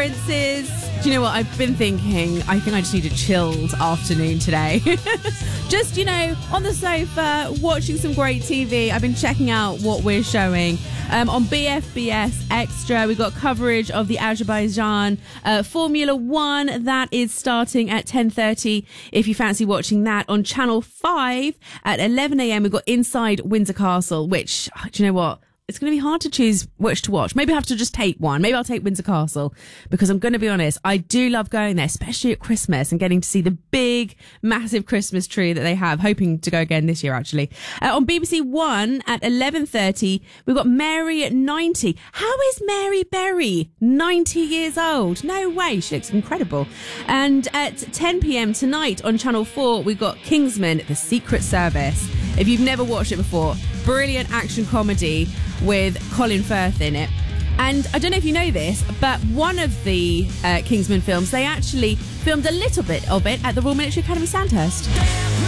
appearances. Do you know what? I've been thinking, I think I just need a chilled afternoon today. Just, on the sofa, watching some great TV. I've been checking out what we're showing. On BFBS Extra, we got coverage of the Azerbaijan Formula 1. That is starting at 10:30. If you fancy watching that on Channel 5 at 11 a.m, we've got Inside Windsor Castle, which, do you know what? It's going to be hard to choose which to watch. Maybe I have to just take one. Maybe I'll take Windsor Castle, because I'm going to be honest, I do love going there, especially at Christmas and getting to see the big, massive Christmas tree that they have. Hoping to go again this year, actually. On BBC One at 11:30, we've got Mary at 90. How is Mary Berry 90 years old? No way. She looks incredible. And at 10 p.m. tonight on Channel 4, we've got Kingsman: The Secret Service. If you've never watched it before, brilliant action comedy with Colin Firth in it. And I don't know if you know this, but one of the Kingsman films, they actually filmed a little bit of it at the Royal Military Academy Sandhurst.